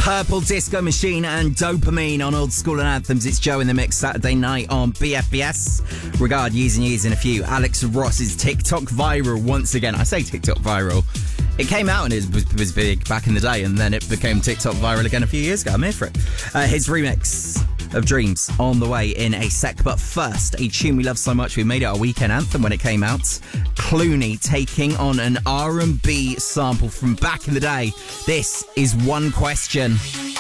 Purple Disco Machine and Dopamine on Old School and Anthems. It's Joe in the Mix Saturday night on BFBS. Regard years and years in a few. Alex Ross's TikTok viral once again. I say TikTok viral. It came out and it was big back in the day, and then it became TikTok viral again a few years ago. I'm here for it. His remix of Dreams on the way in a sec, but first, a tune we love so much we made it our weekend anthem when it came out. Clooney taking on an R&B sample from back in the day. This is One Question.